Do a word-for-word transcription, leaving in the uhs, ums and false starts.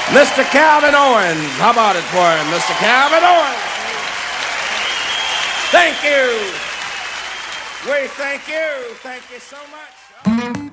Mister Calvin Owens. How about it for him, Mister Calvin Owens? Thank you. We thank you. Thank you so much.